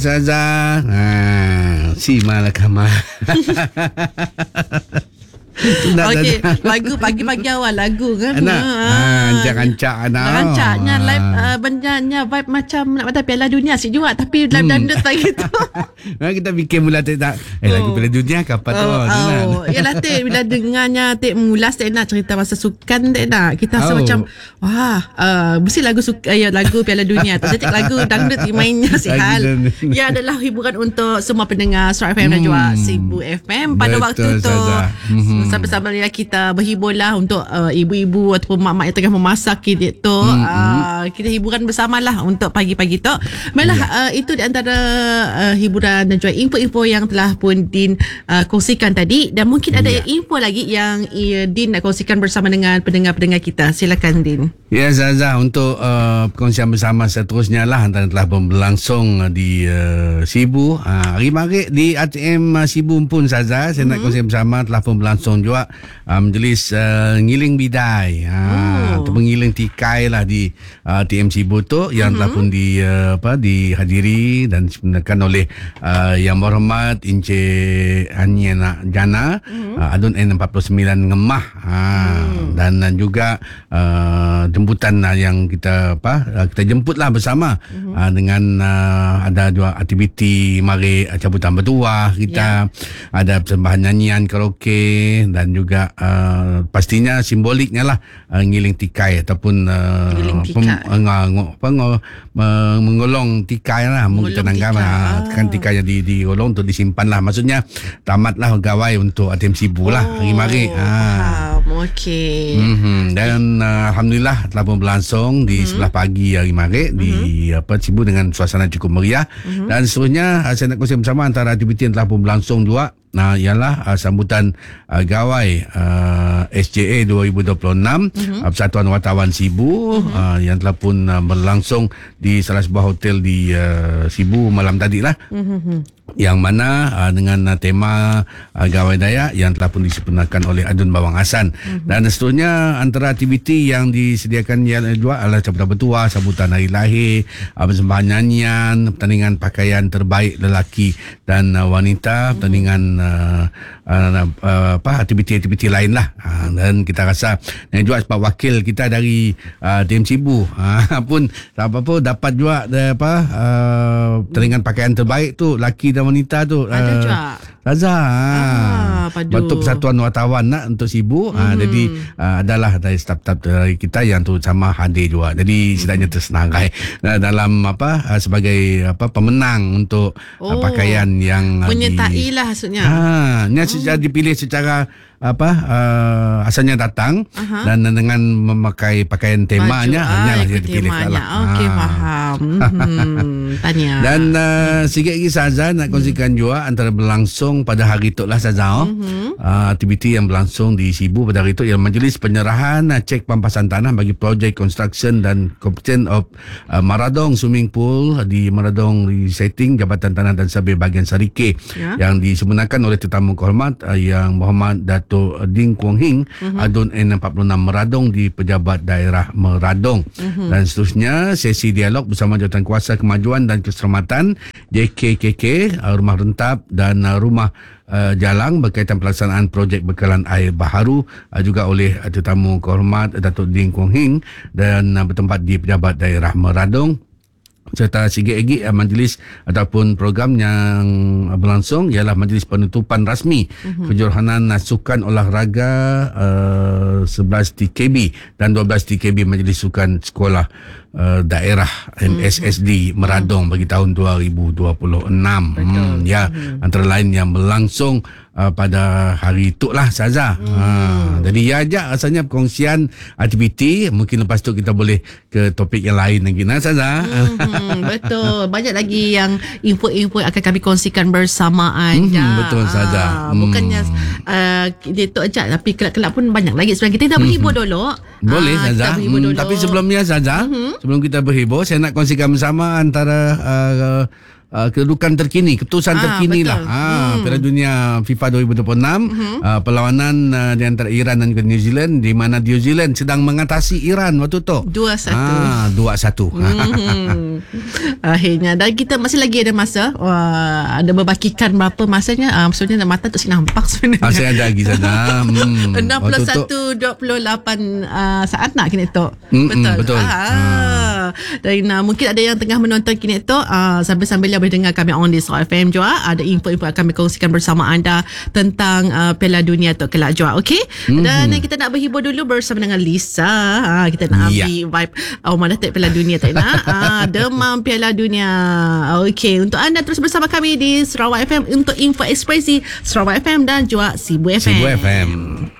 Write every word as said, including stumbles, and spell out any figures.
Zaza, ah, si malakama. Okey, lagu pagi-pagi awal lagu kan. Anak, ha, rancak-rancak anak. Rancaknya live uh, banyaknya vibe macam nak kata Piala Dunia asyik juga tapi live hmm. dandut lagi tu. Kita fikir mula tak tak eh oh. lagu Piala Dunia kapan tu. Oh, oh. Yalah Tek bila dengarnya Tek mulas Tek nak cerita pasal sukan Tek nak. Kita rasa oh. macam wah, uh, mesti lagu suka, ya, lagu Piala Dunia tu. Jadi lagu dangdut mainnya sihal. Ya adalah hiburan untuk semua pendengar Suara F M hmm. dan juga Sibu F M pada betul, waktu tu. Hmm. Sampai-sampai kita berhibur lah untuk uh, ibu-ibu ataupun mak-mak yang tengah memasak dia tu. Hmm. Uh, kita hiburan bersamalah untuk pagi-pagi tu. Malah ya. uh, itu di antara uh, hiburan dan juga info-info yang telah pun Din uh, kongsikan tadi, dan mungkin ada ya. info lagi yang uh, Din nak kongsikan bersama dengan pendengar-pendengar kita. Silakan Din. Ya Zaza, untuk uh, perkongsian bersama seterusnya lah antara telah berlangsung di uh, Sibu. Uh, hari marik di A T M uh, Sibu pun Zaza, saya hmm. nak kongsikan bersama telah pun berlangsung juga uh, majlis uh, ngiling bidai uh, oh. atau mengiling tikai lah di uh, A T M Sibu tu yang hmm. telah pun di uh, apa dihadiri dan disebenarkan oleh uh, Yang Berhormat Encik Haniana Jana hmm. uh, Adun N empat puluh sembilan Ngemah uh, hmm. dan uh, juga uh, jemputan uh, yang kita apa uh, kita jemputlah bersama hmm. uh, dengan uh, ada juga aktiviti mari uh, cabutan bertuah kita yeah. ada persembahan nyanyian karaoke dan juga uh, pastinya simboliknya lah uh, ngiling tikai ataupun uh, pem, uh, apa, uh, mengolong tikai lah mungkin tenangkan lah kan tikai yang di digolong untuk disimpan lah, maksudnya tamatlah gawai untuk A T M Sibu lah oh, hari mari ha. Okey. Mm-hmm. Dan uh, alhamdulillah telah pun berlangsung di mm-hmm. sebelah pagi hari mari di mm-hmm. apa Sibu dengan suasana cukup meriah mm-hmm. dan seterusnya uh, saya nak kongsi bersama antara aktiviti yang telah pun berlangsung juga. Nah, ialah uh, sambutan uh, gawai uh, S J A dua ribu dua puluh enam uh-huh. uh, Persatuan Wartawan Sibu uh-huh. uh, yang telah pun uh, berlangsung di salah sebuah hotel di uh, Sibu malam tadi lah. Uh-huh. Yang mana uh, dengan uh, tema uh, gawai Dayak yang telah pun disempurnakan oleh Adun Bawang Hasan. Uh-huh. Dan seterusnya antara aktiviti yang disediakan yang juga adalah cabutan bertuah, sambutan hari lahir, uh, persembahan nyanyian, pertandingan pakaian terbaik lelaki dan uh, wanita, pertandingan Uh, uh, uh, apa aktiviti-aktiviti lain lah uh, dan kita rasa yang juga sebab wakil kita dari uh, T M Sibu uh, pun apa pun dapat juga uh, apa uh, pertandingan pakaian terbaik tu lelaki dan wanita tu uh, ada juga Raza ah, bentuk Persatuan Wartawan nak untuk Sibu mm-hmm. ah, jadi ah, adalah dari staf-staf dari kita yang tu sama hadir juga, jadi setidaknya tersenarai nah, dalam apa ah, sebagai apa pemenang untuk oh, ah, pakaian yang menyertai lah maksudnya ah, ni oh. secara dipilih secara apa uh, asalnya datang uh-huh. dan dengan memakai pakaian temanya hanya lah dia dipilih lah. Okey ha. Faham. Hmm, tanya. Dan uh, sikit lagi Saza nak kongsikan hmm. juga antara berlangsung pada hari tu lah Saza. Hmm. Uh, aktiviti yang berlangsung di Sibu pada hari tu ialah majlis penyerahan uh, cek pampasan tanah bagi projek construction dan completion of uh, Maradong swimming pool di Maradong Resetting Jabatan Tanah dan Sabir bahagian Sarike ya. Yang disempurnakan oleh tetamu kehormat uh, Yang Berhormat Datuk Ding Kuang Hing uh-huh. Adun N empat puluh enam Meradong di Pejabat Daerah Meradong uh-huh. dan seterusnya sesi dialog bersama Jawatan Kuasa Kemajuan dan Keselamatan J K K K Rumah Rentap dan Rumah uh, Jalang berkaitan pelaksanaan projek bekalan air baharu uh, juga oleh uh, tetamu kehormat Datuk Ding Kuang Hing dan uh, bertempat di Pejabat Daerah Meradong. Serta sikit lagi uh, majlis ataupun program yang uh, berlangsung ialah majlis penutupan rasmi uh-huh. kejohanan uh, sukan olahraga uh, sebelas T K B dan dua belas T K B majlis sukan sekolah uh, daerah M S S D uh-huh. Meradong bagi tahun dua ribu dua puluh enam. Hmm, ya, uh-huh. antara lain yang berlangsung Uh, pada hari tu lah Saza. Hmm. Ha, jadi ya ajak rasanya perkongsian aktiviti. Mungkin lepas tu kita boleh ke topik yang lain lagi nah Saza. Hmm, betul. Banyak lagi yang info-info yang akan kami kongsikan bersamaan. Hmm, ya. Betul Saza. Ah, hmm. Bukannya uh, dia tu ajak tapi kelak-kelak pun banyak lagi. Sebenarnya kita dah berhibur hmm. dulu. Boleh ah, Saza. Hmm, tapi sebelumnya Saza, hmm. sebelum kita berhibur, saya nak kongsikan bersama antara uh, uh, kedudukan terkini, keputusan Ah, terkini betul. lah. Ha, Hmm. Piala Dunia FIFA dua ribu dua puluh enam, uh-huh. uh, perlawanan uh, di antara Iran dan juga New Zealand, di mana New Zealand sedang mengatasi Iran waktu tu. dua satu. Ah, dua satu. Hmm. Akhirnya dan kita masih lagi ada masa. Wah, ada berbakikan berapa masanya? Ah, maksudnya mata tak si nampak sebenarnya. Masih ada lagi sana. Hmm. enam puluh Waktu tu- satu dua puluh lapan uh, saat nak kini tu. Mm-mm, Betul. betul. Ah. Dan uh, mungkin ada yang tengah menonton kini tu uh, sambil-sambil boleh dengar kami on di Star F M juga. Ada info-info yang kami kongsikan bersama anda tentang uh, Piala Dunia tu kelak juga. Okey. Mm-hmm. Dan uh, kita nak berhibur dulu bersama dengan Lisa. Uh, kita nak Ya. ambil vibe oh, mana tak Piala Dunia tak nak. uh, demam Piala Dunia. Okey, untuk anda terus bersama kami di Sarawak F M untuk info ekspresi Sarawak F M dan juga Sibu F M. Sibu F M.